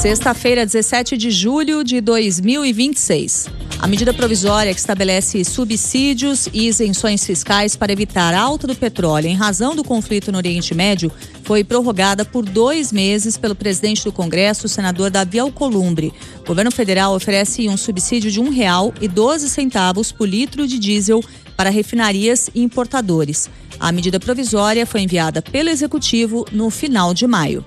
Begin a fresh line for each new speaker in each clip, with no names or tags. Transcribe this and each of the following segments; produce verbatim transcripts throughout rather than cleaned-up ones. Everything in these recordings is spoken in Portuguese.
Sexta-feira, dezessete de julho de dois mil e vinte e seis. A medida provisória que estabelece subsídios e isenções fiscais para evitar a alta do petróleo em razão do conflito no Oriente Médio foi prorrogada por dois meses pelo presidente do Congresso, o senador Davi Alcolumbre. O governo federal oferece um subsídio de um real e doze centavos por litro de diesel para refinarias e importadores. A medida provisória foi enviada pelo Executivo no final de maio.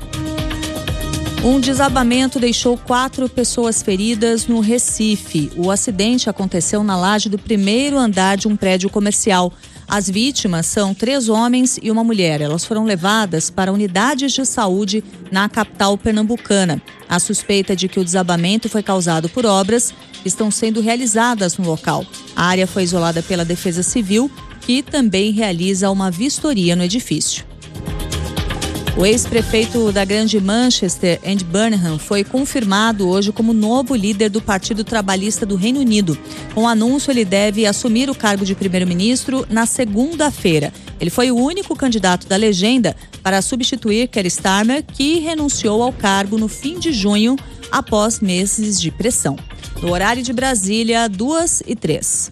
Um desabamento deixou quatro pessoas feridas no Recife. O acidente aconteceu na laje do primeiro andar de um prédio comercial. As vítimas são três homens e uma mulher. Elas foram levadas para unidades de saúde na capital pernambucana. A suspeita de que o desabamento foi causado por obras estão sendo realizadas no local. A área foi isolada pela Defesa Civil, que também realiza uma vistoria no edifício. O ex-prefeito da Grande Manchester, Andy Burnham, foi confirmado hoje como novo líder do Partido Trabalhista do Reino Unido. Com o anúncio, ele deve assumir o cargo de primeiro-ministro na segunda-feira. Ele foi o único candidato da legenda para substituir Keir Starmer, que renunciou ao cargo no fim de junho, após meses de pressão. No horário de Brasília, duas e três.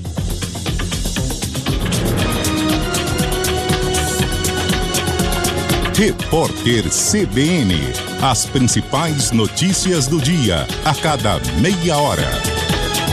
Repórter C B N. As principais notícias do dia, a cada meia hora.